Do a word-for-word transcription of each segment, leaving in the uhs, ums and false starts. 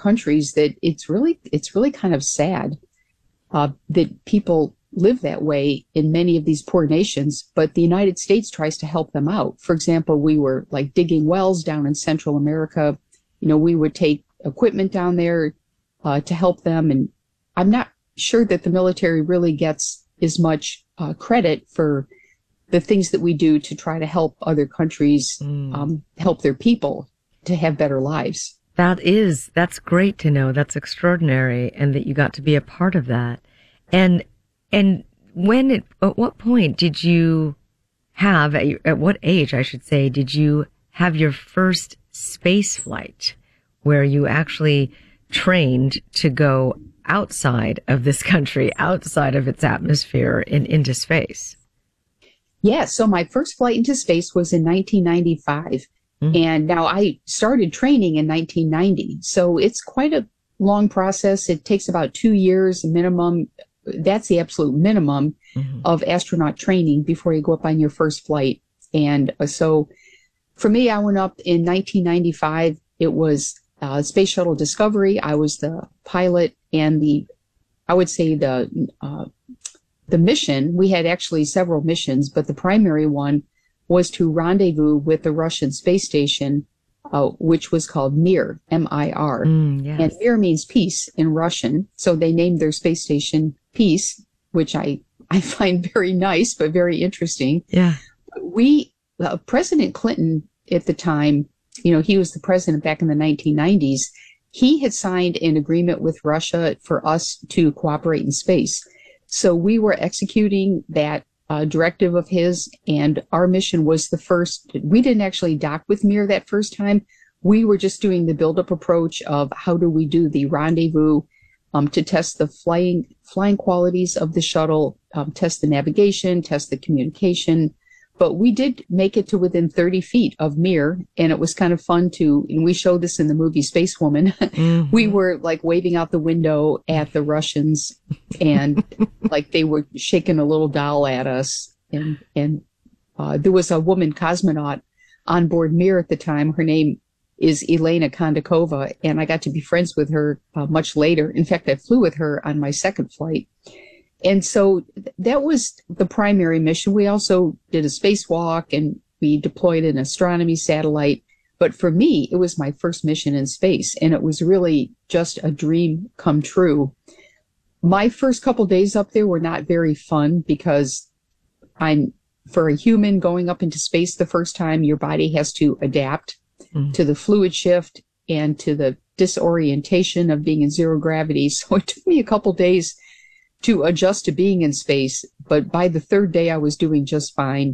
countries that it's really, it's really kind of sad uh, that people live that way in many of these poor nations, but the United States tries to help them out. For example, we were like digging wells down in Central America. You know, we would take equipment down there uh, to help them. And I'm not sure that the military really gets as much uh, credit for the things that we do to try to help other countries mm. um, help their people to have better lives. That is, that's great to know. That's extraordinary. And that you got to be a part of that. And And when, it, at what point did you have, at, your, at what age, I should say, did you have your first space flight where you actually trained to go outside of this country, outside of its atmosphere and into space? Yeah, so my first flight into space was in nineteen ninety-five. Mm-hmm. And now I started training in nineteen ninety. So it's quite a long process. It takes about two years minimum. That's the absolute minimum mm-hmm. of astronaut training before you go up on your first flight. And uh, so for me, I went up in nineteen ninety-five. It was uh, Space Shuttle Discovery. I was the pilot, and the, I would say the, uh, the mission, we had actually several missions, but the primary one was to rendezvous with the Russian space station, uh, which was called Mir, M I R. Mm, yes. And Mir means peace in Russian. So they named their space station Peace, which I, I find very nice, but very interesting. Yeah. We, uh, President Clinton at the time, you know, he was the president back in the nineteen nineties. He had signed an agreement with Russia for us to cooperate in space. So we were executing that uh, directive of his, and our mission was the first. We didn't actually dock with Mir that first time. We were just doing the build-up approach of how do we do the rendezvous, Um, to test the flying flying qualities of the shuttle, um, test the navigation, test the communication. But we did make it to within thirty feet of Mir, and it was kind of fun to, and we showed this in the movie Spacewoman. Mm-hmm. We were like waving out the window at the Russians, and like they were shaking a little doll at us. And, and uh, there was a woman cosmonaut on board Mir at the time. Her name is Elena Kondakova, and I got to be friends with her uh, much later. In fact, I flew with her on my second flight. And so th- that was the primary mission. We also did a spacewalk, and we deployed an astronomy satellite. But for me, it was my first mission in space, and it was really just a dream come true. My first couple days up there were not very fun because I'm, for a human going up into space the first time, your body has to adapt Mm. to the fluid shift and to the disorientation of being in zero gravity. So it took me a couple days to adjust to being in space. But by the third day, I was doing just fine.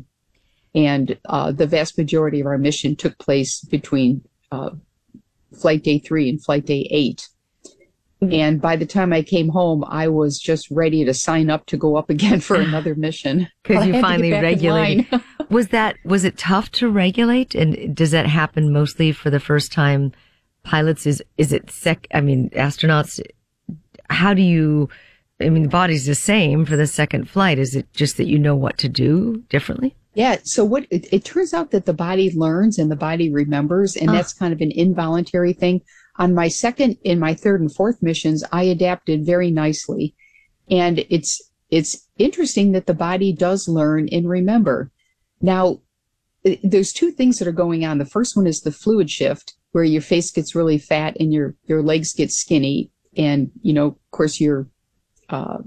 And uh, the vast majority of our mission took place between uh, flight day three and flight day eight. Mm. And by the time I came home, I was just ready to sign up to go up again for another mission. Because you finally regulated. Was that, was it tough to regulate? And does that happen mostly for the first time pilots? Is, is it sec, I mean, astronauts, how do you, I mean, the body's the same for the second flight. Is it just that you know what to do differently? Yeah. So what, it, it turns out that the body learns and the body remembers, and ah. that's kind of an involuntary thing. On my second, in my third and fourth missions, I adapted very nicely. And it's, it's interesting that the body does learn and remember. Now, there's two things that are going on. The first one is the fluid shift, where your face gets really fat and your, your legs get skinny. And, you know, of course, your, uh,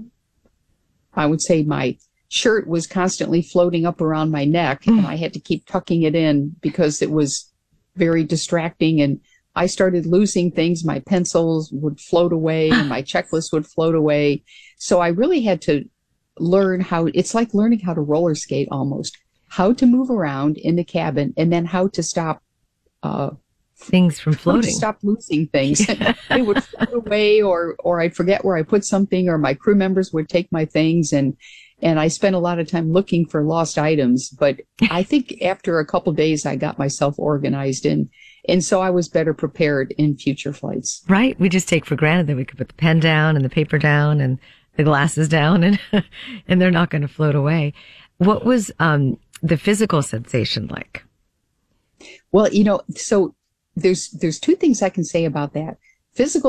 I would say my shirt was constantly floating up around my neck, and I had to keep tucking it in because it was very distracting. And I started losing things. My pencils would float away and my checklist would float away. So I really had to learn how, it's like learning how to roller skate almost. How to move around in the cabin, and then how to stop uh, things from floating. How to stop losing things. They would float away, or or I'd forget where I put something, or my crew members would take my things, and and I spent a lot of time looking for lost items. But I think after a couple days, I got myself organized, and and so I was better prepared in future flights. Right. We just take for granted that we could put the pen down and the paper down and the glasses down, and and they're not going to float away. What was um the physical sensation like? Well, you know, so there's there's two things I can say about that. Physical